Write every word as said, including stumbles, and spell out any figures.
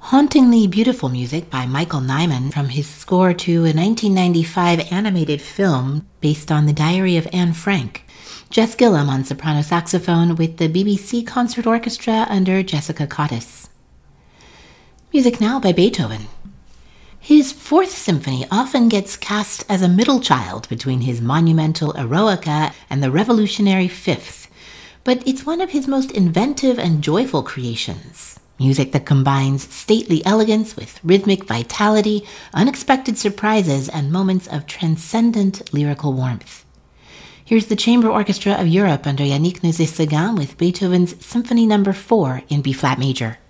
Hauntingly beautiful music by Michael Nyman from his score to a nineteen ninety-five animated film based on the diary of Anne Frank. Jess Gillum on soprano saxophone with the B B C Concert Orchestra under Jessica Cottis. Music now by Beethoven. His Fourth Symphony often gets cast as a middle child between his monumental Eroica and the revolutionary Fifth, but it's one of his most inventive and joyful creations. Music that combines stately elegance with rhythmic vitality, unexpected surprises, and moments of transcendent lyrical warmth. Here's the Chamber Orchestra of Europe under Yannick Nézet-Séguin with Beethoven's Symphony Number four in B-flat major.